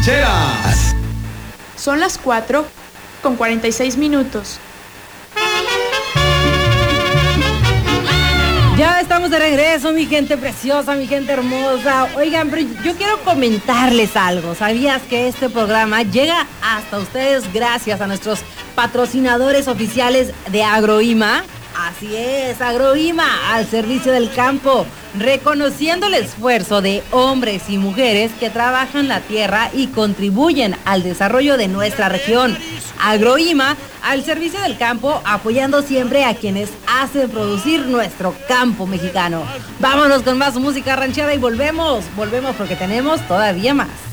rancheras. Son las 4:46. Ya estamos de regreso, mi gente preciosa, mi gente hermosa. Oigan, pero yo quiero comentarles algo. ¿Sabías que este programa llega hasta ustedes gracias a nuestros patrocinadores oficiales de Agroima? Así es, Agroima, al servicio del campo, reconociendo el esfuerzo de hombres y mujeres que trabajan la tierra y contribuyen al desarrollo de nuestra región. Agroima, al servicio del campo, apoyando siempre a quienes hacen producir nuestro campo mexicano. Vámonos con más música ranchera y volvemos porque tenemos todavía más.